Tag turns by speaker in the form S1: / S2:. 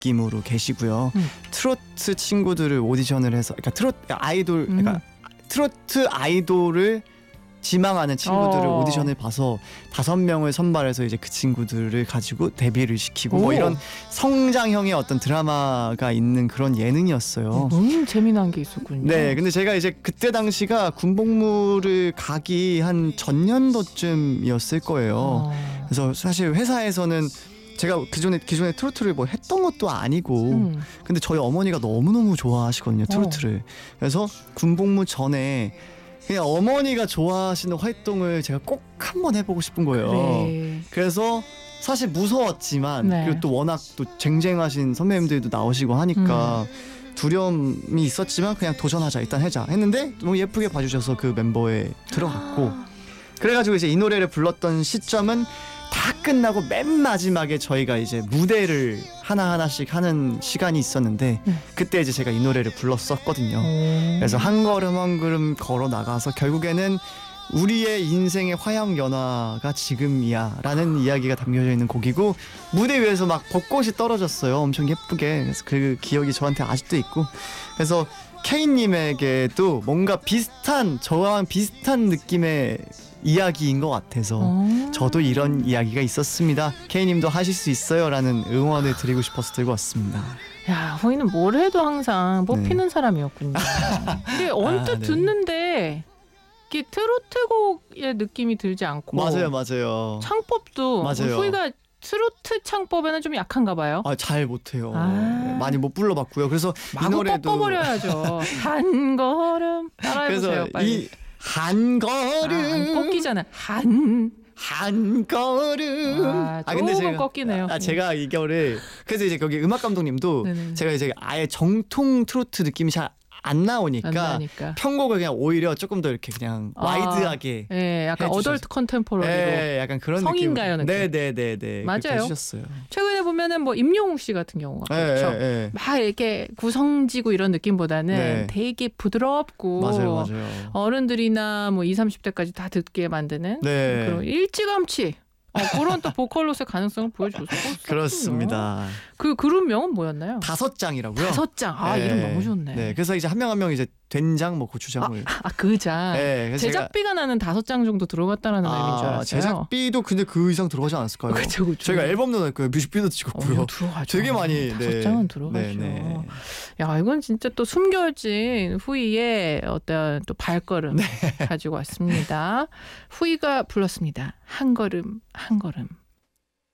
S1: 느낌으로 계시고요. 트로트 친구들을 오디션을 해서, 그러니까 트로트 아이돌을 지망하는 친구들을 오디션을 봐서 5명을 선발해서 이제 그 친구들을 가지고 데뷔를 시키고 뭐 이런 성장형의 어떤 드라마가 있는 그런 예능이었어요.
S2: 너무 재미난 게 있었군요.
S1: 네, 근데 제가 이제 그때 당시가 군복무를 가기 한 전년도쯤이었을 거예요. 그래서 사실 회사에서는 제가 기존에 트로트를 뭐 했던 것도 아니고 근데 저희 어머니가 너무너무 좋아하시거든요, 트로트를. 그래서 군복무 전에 그냥 어머니가 좋아하시는 활동을 제가 꼭 한번 해보고 싶은 거예요.
S2: 그래.
S1: 그래서 사실 무서웠지만
S2: 네.
S1: 그리고 또 워낙 또 쟁쟁하신 선배님들도 나오시고 하니까 두려움이 있었지만 그냥 도전하자, 일단 해자 했는데 너무 예쁘게 봐주셔서 그 멤버에 들어갔고 그래가지고 이제 이 노래를 불렀던 시점은 다 끝나고 맨 마지막에 저희가 이제 무대를 하나하나씩 하는 시간이 있었는데 그때 이제 제가 이 노래를 불렀었거든요. 그래서 한 걸음 한 걸음 걸어 나가서 결국에는 우리의 인생의 화양연화가 지금이야 라는 이야기가 담겨져 있는 곡이고 무대 위에서 막 벚꽃이 떨어졌어요. 엄청 예쁘게. 그래서 그 기억이 저한테 아직도 있고 그래서 K님에게도 뭔가 저와 비슷한 느낌의 이야기인 것 같아서 저도 이런 이야기가 있었습니다. K님도 하실 수 있어요 라는 응원을 드리고 싶어서 들고 왔습니다.
S2: 야, 호이는 뭘 해도 항상 뽑히는 사람이었군요. 근데 언뜻
S1: 네.
S2: 듣는데 이게 트로트곡의 느낌이 들지 않고
S1: 맞아요.
S2: 창법도
S1: 맞아요.
S2: 호이가 트로트 창법에는 좀 약한가 봐요.
S1: 잘 못해요. 많이 못 불러봤고요. 그래서 이
S2: 마구
S1: 노래도
S2: 꺾어버려야죠. 한 걸음 따라해보세요.
S1: 그래서
S2: 빨리.
S1: 이 한 걸음
S2: 꺾이잖아.
S1: 한 걸음.
S2: 근데 제가 꺾이네요.
S1: 제가 이거를 그래서 이제 거기 음악 감독님도
S2: 네네.
S1: 제가 이제 아예 정통 트로트 느낌이 잘 안 나오니까 편곡을 그냥 오히려 조금 더 이렇게 그냥 와이드하게
S2: 약간
S1: 해주셔서.
S2: 어덜트 컨템포러리로
S1: 약간 그런
S2: 성인가요 느낌.
S1: 네네네.
S2: 맞아요.
S1: 해주셨어요.
S2: 최근에 보면은 뭐 임영웅 씨 같은 경우가 그렇죠. 막 이렇게 구성지고 이런 느낌보다는 되게 부드럽고
S1: 맞아요.
S2: 어른들이나 뭐 20, 30대까지 다 듣게 만드는 그런 일찌감치 그런 또 보컬로서의 가능성을 보여줬었고
S1: 그렇습니다.
S2: 그 그룹명은 뭐였나요?
S1: 5장이라고요?
S2: 5장. 이름 너무 좋네.
S1: 네, 그래서 이제 한 명 한 명 이제 된장 뭐 고추장을
S2: 그 장.
S1: 그래서
S2: 제작비가 나는 5장 정도 들어갔다라는 의미인 줄 알았어요.
S1: 제작비도 근데 그 이상 들어가지 않았을까요?
S2: 그렇죠.
S1: 저희가 앨범도 냈고요, 뮤직비디오도 찍었고요.
S2: 들어가죠.
S1: 되게 많이
S2: 5장은 들어가죠. 야, 이건 진짜 또 숨겨진 후이의 어떤 또 발걸음 가지고 왔습니다. 후이가 불렀습니다. 한 걸음 한 걸음.